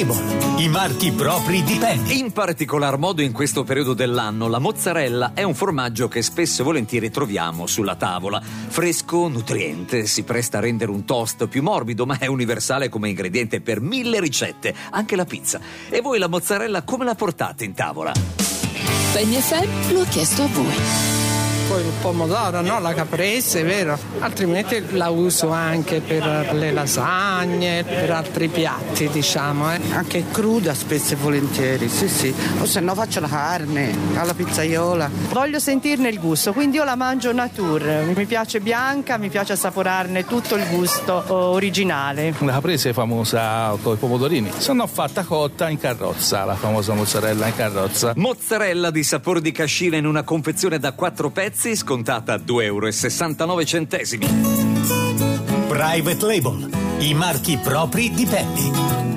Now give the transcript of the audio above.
Label, i marchi propri di Penny. In particolar modo in questo periodo dell'anno la mozzarella è un formaggio che spesso e volentieri troviamo sulla tavola. Fresco, nutriente, si presta a rendere un toast più morbido, ma è universale come ingrediente per 1000 ricette, anche la pizza. E voi la mozzarella come la portate in tavola? Penny FM lo ha chiesto a voi. Poi il pomodoro, no? La caprese, vero? Altrimenti la uso anche per le lasagne, per altri piatti, diciamo. Anche cruda spesso e volentieri, sì. O se no faccio la carne, alla pizzaiola. Voglio sentirne il gusto, quindi io la mangio nature. Mi piace bianca, mi piace assaporarne tutto il gusto originale. La caprese è famosa con i pomodorini, se no fatta cotta in carrozza, la famosa mozzarella in carrozza. Mozzarella di sapore di cascina in una confezione da 4 pezzi, scontata a €2,69. Private Label, i marchi propri di Penny.